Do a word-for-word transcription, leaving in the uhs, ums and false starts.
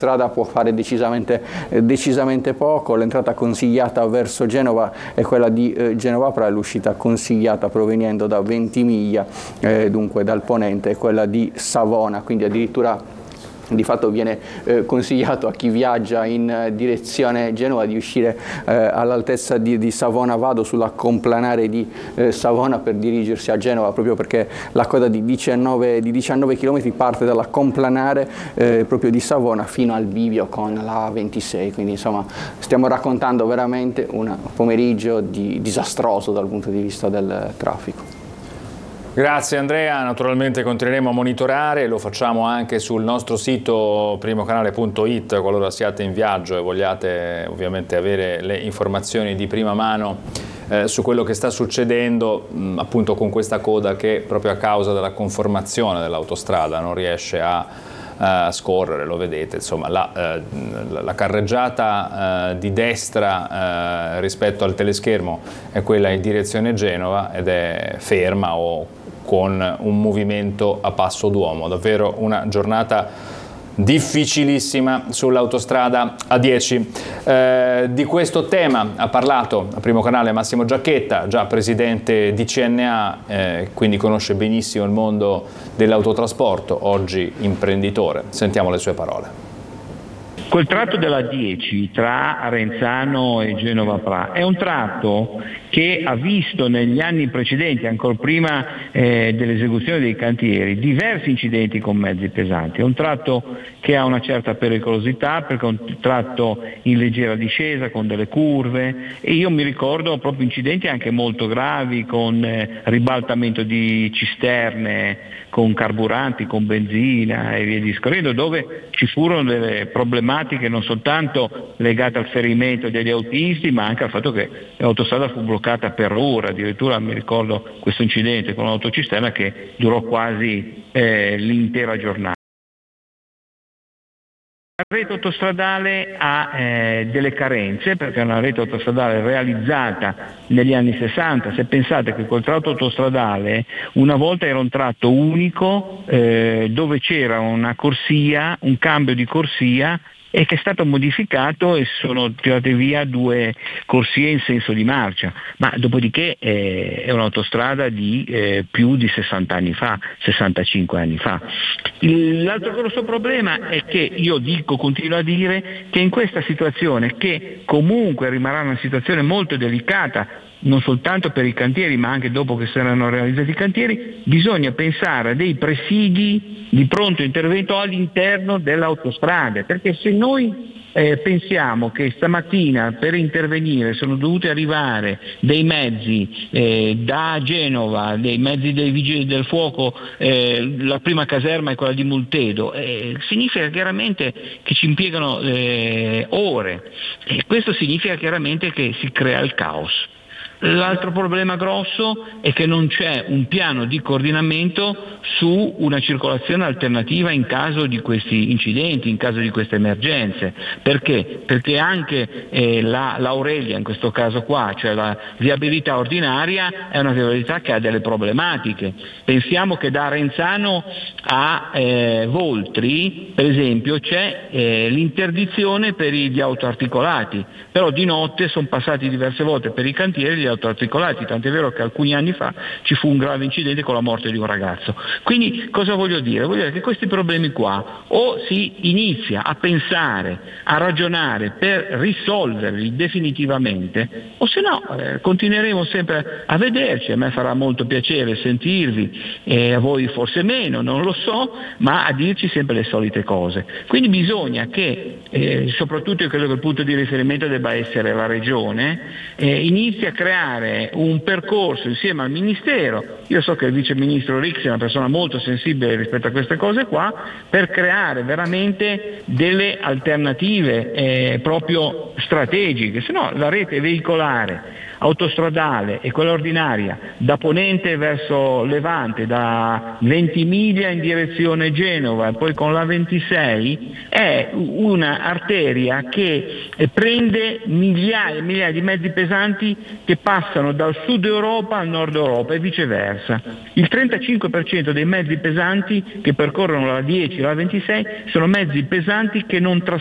strada può fare decisamente, eh, decisamente poco. L'entrata consigliata verso Genova è quella di eh, Genova-Pra, l'uscita consigliata proveniendo da Ventimiglia, eh, dunque dal ponente, è quella di Savona, quindi addirittura di fatto viene eh, consigliato a chi viaggia in eh, direzione Genova di uscire eh, all'altezza di, di Savona Vado, sulla complanare di eh, Savona, per dirigersi a Genova, proprio perché la coda di diciannove, di diciannove chilometri parte dalla complanare eh, proprio di Savona fino al bivio con la ventisei, quindi insomma stiamo raccontando veramente un pomeriggio di, disastroso dal punto di vista del traffico. Grazie Andrea, naturalmente continueremo a monitorare, lo facciamo anche sul nostro sito primocanale punto it qualora siate in viaggio e vogliate ovviamente avere le informazioni di prima mano eh, su quello che sta succedendo mh, appunto con questa coda che proprio a causa della conformazione dell'autostrada non riesce a Uh, scorrere, lo vedete, insomma la, uh, la carreggiata uh, di destra uh, rispetto al teleschermo è quella in direzione Genova ed è ferma o con un movimento a passo d'uomo. Davvero una giornata difficilissima sull'autostrada A dieci. Eh, di questo tema ha parlato a Primo Canale Massimo Giacchetta, già presidente di C N A, eh, quindi conosce benissimo il mondo dell'autotrasporto, oggi imprenditore. Sentiamo le sue parole. Quel tratto della dieci tra Arenzano e Genova-Pra è un tratto che ha visto negli anni precedenti, ancora prima eh, dell'esecuzione dei cantieri, diversi incidenti con mezzi pesanti. È un tratto che ha una certa pericolosità perché è un tratto in leggera discesa con delle curve, e io mi ricordo proprio incidenti anche molto gravi con eh, ribaltamento di cisterne, con carburanti, con benzina e via discorrendo, dove ci furono delle problematiche non soltanto legate al ferimento degli autisti, ma anche al fatto che l'autostrada fu bloccata per ore. Addirittura mi ricordo questo incidente con l'autocisterna che durò quasi eh, l'intera giornata. La rete autostradale ha eh, delle carenze, perché è una rete autostradale realizzata negli anni sessanta. Se pensate che quel tratto autostradale una volta era un tratto unico eh, dove c'era una corsia, un cambio di corsia, e che è stato modificato e sono tirate via due corsie in senso di marcia, ma dopodiché eh, è un'autostrada di eh, più di sessanta anni fa, sessantacinque anni fa. L'altro grosso problema è che io dico, continuo a dire, che in questa situazione, che comunque rimarrà una situazione molto delicata, non soltanto per i cantieri ma anche dopo che saranno realizzati i cantieri, bisogna pensare a dei presidi di pronto intervento all'interno delle autostrade, perché se noi eh, pensiamo che stamattina per intervenire sono dovuti arrivare dei mezzi eh, da Genova, dei mezzi dei vigili del fuoco, eh, la prima caserma è quella di Multedo, eh, significa chiaramente che ci impiegano eh, ore, e questo significa chiaramente che si crea il caos. L'altro problema grosso è che non c'è un piano di coordinamento su una circolazione alternativa in caso di questi incidenti, in caso di queste emergenze. Perché? Perché anche eh, la, l'Aurelia, in questo caso qua, cioè la viabilità ordinaria, è una viabilità che ha delle problematiche. Pensiamo che da Arenzano a eh, Voltri, per esempio, c'è eh, l'interdizione per gli autoarticolati, però di notte sono passati diverse volte per i cantieri gli autoarticolati, tant'è vero che alcuni anni fa ci fu un grave incidente con la morte di un ragazzo. Quindi cosa voglio dire? Voglio dire che questi problemi qua o si inizia a pensare, a ragionare per risolverli definitivamente, o se no eh, continueremo sempre a vederci. A me farà molto piacere sentirvi, e a voi forse meno, non lo so, ma a dirci sempre le solite cose. Quindi bisogna che, eh, soprattutto io credo che il punto di riferimento debba essere la Regione, eh, inizi a creare un percorso insieme al Ministero. Io so che il Vice Ministro Rixi è una persona molto sensibile rispetto a queste cose qua, per creare veramente delle alternative eh, proprio strategiche, se no la rete veicolare autostradale e quella ordinaria da Ponente verso Levante, da Ventimiglia in direzione Genova e poi con la ventisei, è una arteria che prende migliaia e migliaia di mezzi pesanti che passano dal sud Europa al nord Europa e viceversa. Il trentacinque per cento dei mezzi pesanti che percorrono la dieci e la ventisei sono mezzi pesanti che non trasportano